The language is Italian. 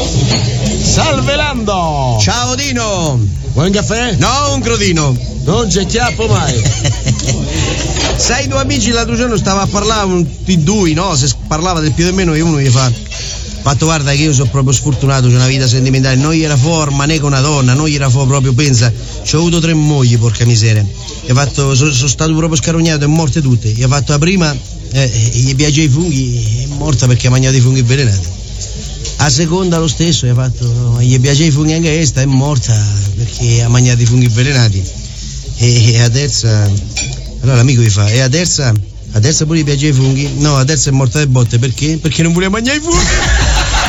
Salve Lando! Ciao Dino! Vuoi un caffè? No, un crodino! Non c'è chiappo mai! Sai, due amici l'altro giorno stava a parlare di due, no? Se parlava del più o meno e uno gli fa: fatto, guarda che io sono proprio sfortunato, c'ho una vita sentimentale, non gli era forma né con una donna, non gli era proprio, pensa, c'ho avuto 3 mogli, porca miseria. Gli ha fatto, sono stato proprio scarognato e morte tutte. Gli ha fatto la prima, gli piace i funghi, è morta perché ha mangiato i funghi avvelenati. A seconda lo stesso, gli ha fatto, gli piace i funghi anche questa, è morta perché ha mangiato i funghi avvelenati. E a terza, allora l'amico gli fa, e a terza pure gli piace i funghi? No, a terza è morta le botte, perché? Perché non voleva mangiare i funghi.